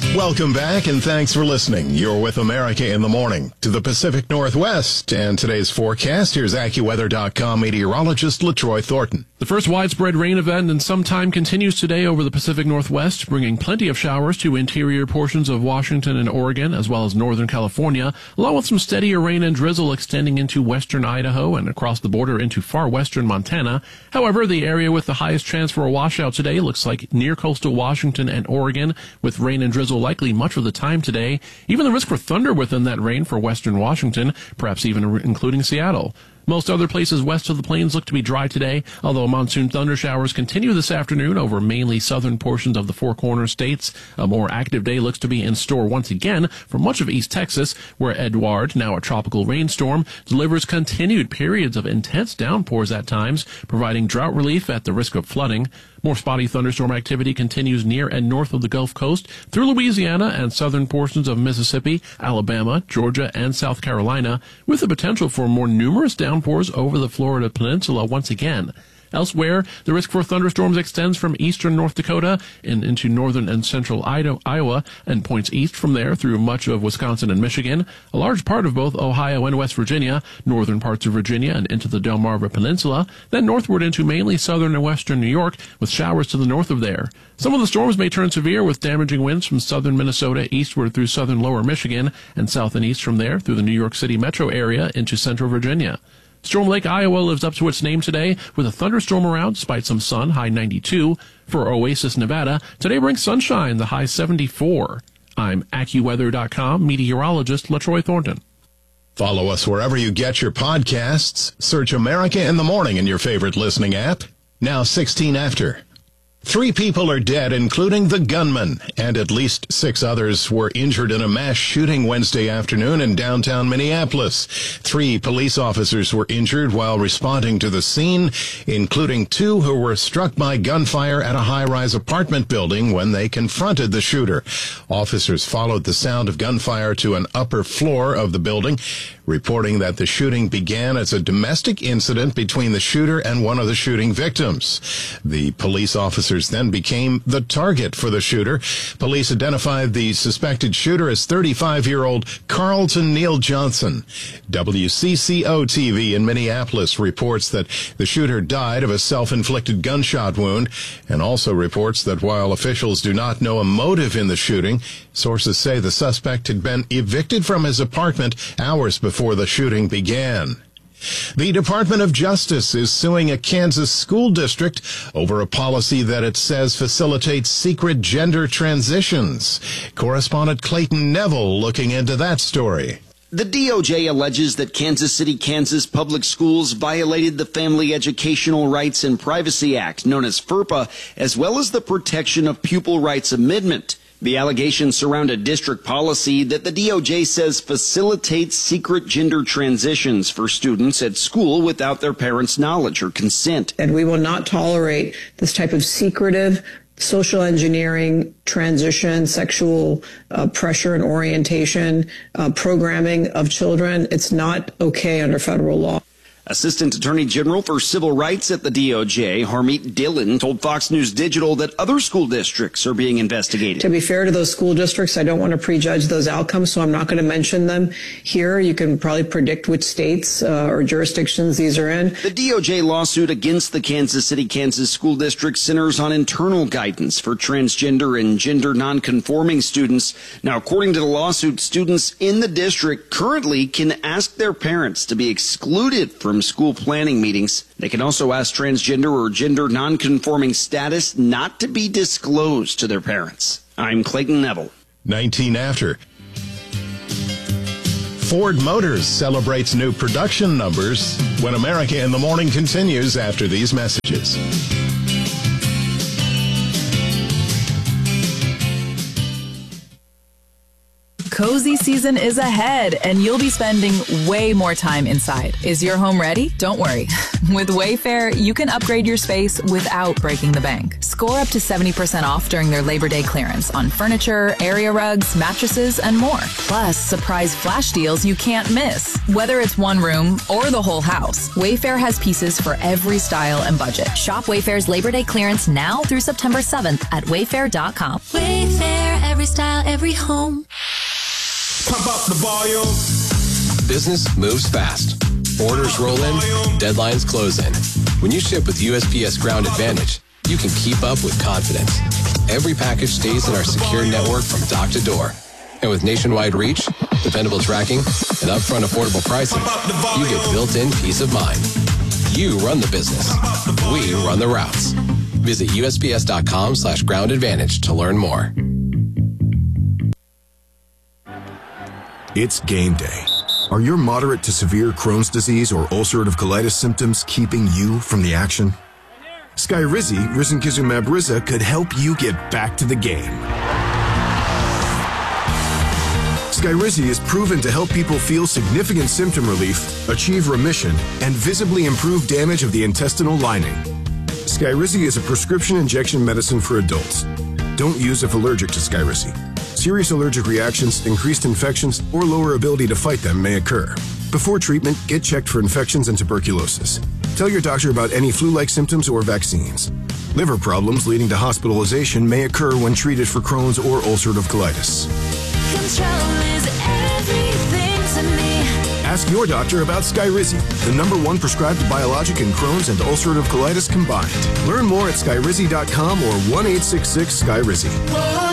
Welcome back, and thanks for listening. You're with America in the Morning to the Pacific Northwest. And today's forecast, here's AccuWeather.com meteorologist LaTroy Thornton. The first widespread rain event in some time continues today over the Pacific Northwest, bringing plenty of showers to interior portions of Washington and Oregon, as well as northern California, along with some steadier rain and drizzle extending into western Idaho and across the border into far western Montana. However, the area with the highest chance for a washout today looks like near coastal Washington and Oregon, with rain and drizzle likely much of the time today. Even the risk for thunder within that rain for western Washington, perhaps even including Seattle. Most other places west of the plains look to be dry today, although monsoon thunder showers continue this afternoon over mainly southern portions of the Four Corners states. A more active day looks to be in store once again for much of East Texas, where Edouard, now a tropical rainstorm, delivers continued periods of intense downpours at times, providing drought relief at the risk of flooding. More spotty thunderstorm activity continues near and north of the Gulf Coast through Louisiana and southern portions of Mississippi, Alabama, Georgia, and South Carolina, with the potential for more numerous downpours over the Florida Peninsula once again. Elsewhere, the risk for thunderstorms extends from eastern North Dakota and into northern and central Iowa and points east from there through much of Wisconsin and Michigan, a large part of both Ohio and West Virginia, northern parts of Virginia and into the Delmarva Peninsula, then northward into mainly southern and western New York with showers to the north of there. Some of the storms may turn severe with damaging winds from southern Minnesota eastward through southern lower Michigan and south and east from there through the New York City metro area into central Virginia. Storm Lake, Iowa lives up to its name today with a thunderstorm around despite some sun, high 92. For Oasis, Nevada, today brings sunshine, the high 74. I'm AccuWeather.com meteorologist LaTroy Thornton. Follow us wherever you get your podcasts. Search America in the Morning in your favorite listening app. Now 16 after. 3 people are dead, including the gunman, and at least 6 others were injured in a mass shooting Wednesday afternoon in downtown Minneapolis. 3 police officers were injured while responding to the scene, including 2 who were struck by gunfire at a high-rise apartment building when they confronted the shooter. Officers followed the sound of gunfire to an upper floor of the building, reporting that the shooting began as a domestic incident between the shooter and one of the shooting victims. The police officers then became the target for the shooter. Police identified the suspected shooter as 35-year-old Carlton Neal Johnson. WCCO-TV in Minneapolis reports that the shooter died of a self-inflicted gunshot wound and also reports that while officials do not know a motive in the shooting, sources say the suspect had been evicted from his apartment hours before the shooting began. The Department of Justice is suing a Kansas school district over a policy that it says facilitates secret gender transitions. Correspondent Clayton Neville looking into that story. The DOJ alleges that Kansas City, Kansas public schools violated the Family Educational Rights and Privacy Act, known as FERPA, as well as the Protection of Pupil Rights Amendment. The allegations surround a district policy that the DOJ says facilitates secret gender transitions for students at school without their parents' knowledge or consent. And we will not tolerate this type of secretive social engineering, transition, sexual pressure and orientation, programming of children. It's not okay under federal law. Assistant Attorney General for Civil Rights at the DOJ, Harmeet Dillon, told Fox News Digital that other school districts are being investigated. To be fair to those school districts, I don't want to prejudge those outcomes, so I'm not going to mention them here. You can probably predict which states or jurisdictions these are in. The DOJ lawsuit against the Kansas City, Kansas school district centers on internal guidance for transgender and gender nonconforming students. Now, according to the lawsuit, students in the district currently can ask their parents to be excluded from school planning meetings. They can also ask transgender or gender nonconforming status not to be disclosed to their parents. I'm Clayton Neville. 19 after. Ford Motors celebrates new production numbers when America in the Morning continues after these messages. Cozy season is ahead, and you'll be spending way more time inside. Is your home ready? Don't worry. With Wayfair, you can upgrade your space without breaking the bank. Score up to 70% off during their Labor Day clearance on furniture, area rugs, mattresses, and more. Plus, surprise flash deals you can't miss. Whether it's one room or the whole house, Wayfair has pieces for every style and budget. Shop Wayfair's Labor Day clearance now through September 7th at wayfair.com. Wayfair, every style, every home. Pump up the volume. Business moves fast. Orders roll in, deadlines close in. When you ship with USPS Ground Advantage, you can keep up with confidence. Every package stays in our secure network from dock to door. And with nationwide reach, dependable tracking, and upfront affordable pricing, you get built-in peace of mind. You run the business. We run the routes. Visit USPS.com/Ground Advantage to learn more. It's game day. Are your moderate to severe Crohn's disease or ulcerative colitis symptoms keeping you from the action? Skyrizi, risankizumab Riza, could help you get back to the game. Skyrizi is proven to help people feel significant symptom relief, achieve remission, and visibly improve damage of the intestinal lining. Skyrizi is a prescription injection medicine for adults. Don't use if allergic to Skyrizi. Serious allergic reactions, increased infections, or lower ability to fight them may occur. Before treatment, get checked for infections and tuberculosis. Tell your doctor about any flu-like symptoms or vaccines. Liver problems leading to hospitalization may occur when treated for Crohn's or ulcerative colitis. Control is everything to me. Ask your doctor about Skyrizi, the #1 prescribed biologic in Crohn's and ulcerative colitis combined. Learn more at skyrizi.com or 1-866-SKYRIZI.